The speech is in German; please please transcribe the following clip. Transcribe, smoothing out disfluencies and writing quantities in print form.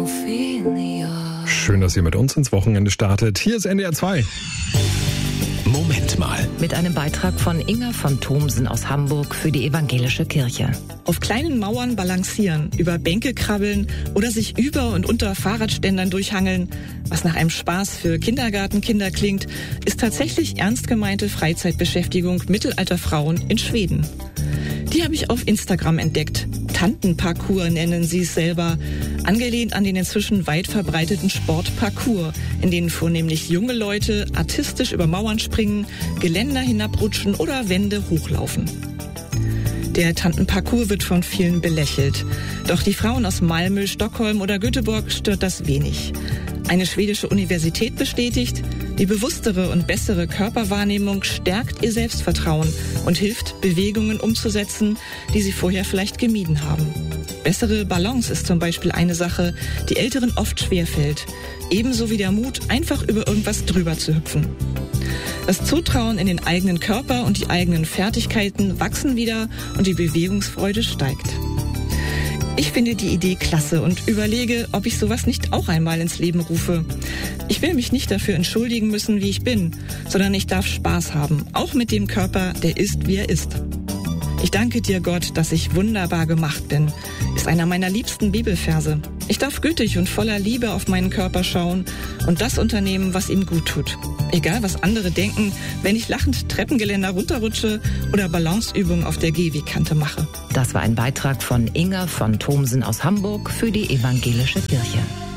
Schön, dass ihr mit uns ins Wochenende startet. Hier ist NDR 2. Moment mal. Mit einem Beitrag von Inga von Thomsen aus Hamburg für die Evangelische Kirche. Auf kleinen Mauern balancieren, über Bänke krabbeln oder sich über und unter Fahrradständern durchhangeln, was nach einem Spaß für Kindergartenkinder klingt, ist tatsächlich ernst gemeinte Freizeitbeschäftigung mittelalter Frauen in Schweden. Die habe ich auf Instagram entdeckt. Tantenparcours nennen sie es selber, angelehnt an den inzwischen weit verbreiteten Sport Parkour, in denen vornehmlich junge Leute artistisch über Mauern springen, Geländer hinabrutschen oder Wände hochlaufen. Der Tantenparcours wird von vielen belächelt. Doch die Frauen aus Malmö, Stockholm oder Göteborg stört das wenig. Eine schwedische Universität bestätigt, die bewusstere und bessere Körperwahrnehmung stärkt ihr Selbstvertrauen und hilft, Bewegungen umzusetzen, die sie vorher vielleicht gemieden haben. Bessere Balance ist zum Beispiel eine Sache, die Älteren oft schwerfällt. Ebenso wie der Mut, einfach über irgendwas drüber zu hüpfen. Das Zutrauen in den eigenen Körper und die eigenen Fertigkeiten wachsen wieder und die Bewegungsfreude steigt. Ich finde die Idee klasse und überlege, ob ich sowas nicht auch einmal ins Leben rufe. Ich will mich nicht dafür entschuldigen müssen, wie ich bin, sondern ich darf Spaß haben, auch mit dem Körper, der ist, wie er ist. Ich danke dir, Gott, dass ich wunderbar gemacht bin, ist einer meiner liebsten Bibelverse. Ich darf gütig und voller Liebe auf meinen Körper schauen und das unternehmen, was ihm gut tut. Egal, was andere denken, wenn ich lachend Treppengeländer runterrutsche oder Balanceübungen auf der Gehwegkante mache. Das war ein Beitrag von Inga von Thomsen aus Hamburg für die Evangelische Kirche.